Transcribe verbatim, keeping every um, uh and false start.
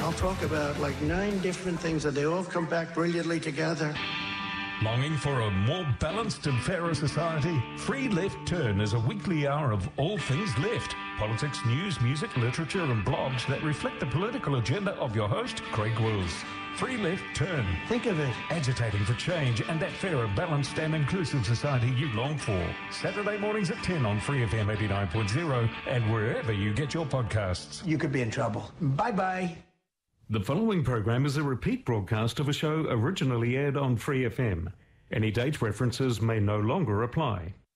I'll talk about like nine different things and they all come back brilliantly together. Longing for a more balanced and fairer society? Free Left Turn is a weekly hour of all things left. Politics, news, music, literature and blogs that reflect the political agenda of your host, Craig Wills. Free Left Turn. Think of it. Agitating for change and that fairer, balanced and inclusive society you long for. Saturday mornings at ten on Free F M eighty-nine point zero and wherever you get your podcasts. You could be in trouble. Bye-bye. The following program is a repeat broadcast of a show originally aired on Free F M. Any date references may no longer apply.